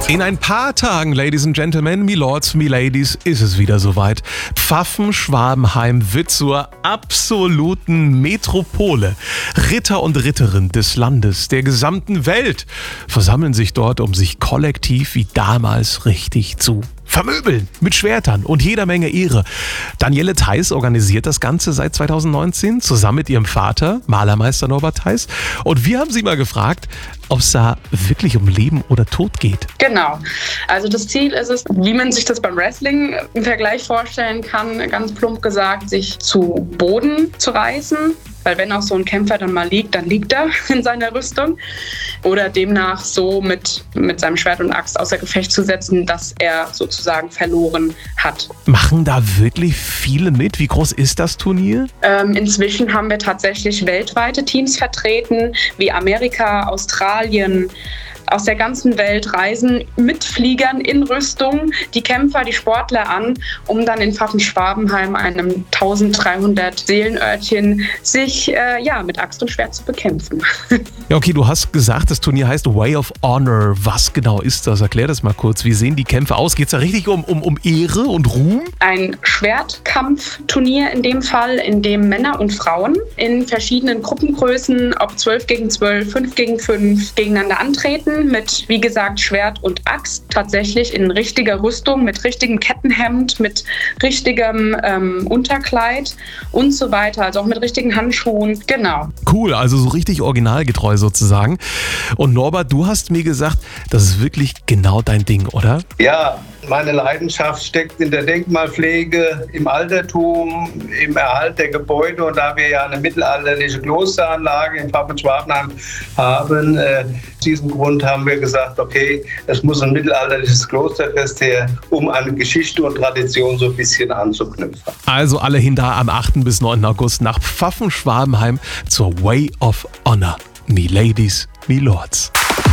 In ein paar Tagen, Ladies and Gentlemen, Milords, Miladies, ist es wieder soweit. Pfaffen-Schwabenheim wird zur absoluten Metropole. Ritter und Ritterinnen des Landes, der gesamten Welt versammeln sich dort, um sich kollektiv wie damals richtig zu vermöbeln. Mit Schwertern und jeder Menge Ehre. Daniele Theiss organisiert das Ganze seit 2019 zusammen mit ihrem Vater, Malermeister Norbert Theiss. Und wir haben sie mal gefragt, ob es da wirklich um Leben oder Tod geht. Genau. Also das Ziel ist es, wie man sich das beim Wrestling im Vergleich vorstellen kann, ganz plump gesagt, sich zu Boden zu reißen. Weil wenn auch so ein Kämpfer dann mal liegt, dann liegt er in seiner Rüstung. Oder demnach so mit seinem Schwert und Axt außer Gefecht zu setzen, dass er sozusagen verloren hat. Machen da wirklich viele mit? Wie groß ist das Turnier? Inzwischen haben wir tatsächlich weltweite Teams vertreten, wie Amerika, Australien. Aus der ganzen Welt reisen mit Fliegern in Rüstung die Kämpfer, die Sportler an, um dann in Pfaffen-Schwabenheim, einem 1300 Seelenörtchen, sich mit Axt und Schwert zu bekämpfen. Ja, okay, du hast gesagt, das Turnier heißt Way of Honor. Was genau ist das? Erklär das mal kurz. Wie sehen die Kämpfe aus? Geht es da richtig um Ehre und Ruhm? Ein Schwertkampfturnier in dem Fall, in dem Männer und Frauen in verschiedenen Gruppengrößen, ob 12 gegen 12, 5 gegen 5, gegeneinander antreten. Mit, wie gesagt, Schwert und Axt, tatsächlich in richtiger Rüstung, mit richtigem Kettenhemd, mit richtigem Unterkleid und so weiter, also auch mit richtigen Handschuhen, genau. Cool, also so richtig originalgetreu sozusagen. Und Norbert, du hast mir gesagt, das ist wirklich genau dein Ding, oder? Ja, meine Leidenschaft steckt in der Denkmalpflege, im Altertum, im Erhalt der Gebäude. Und da wir ja eine mittelalterliche Klosteranlage in Pfaffen-Schwabenheim haben, aus diesem Grund haben wir gesagt, okay, es muss ein mittelalterliches Klosterfest her, um an Geschichte und Tradition so ein bisschen anzuknüpfen. Also alle hin da am 8. bis 9. August nach Pfaffen-Schwabenheim zur Way of Honor. Me Ladies, me Lords.